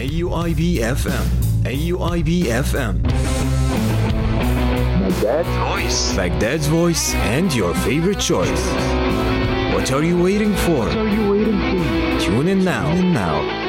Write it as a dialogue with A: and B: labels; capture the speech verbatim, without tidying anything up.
A: A U I B F M. A U I B F M.
B: Baghdad's
A: voice. Baghdad's voice and your favorite choice. What are you waiting for?
B: What are you waiting for?
A: Tune in now. Tune in now.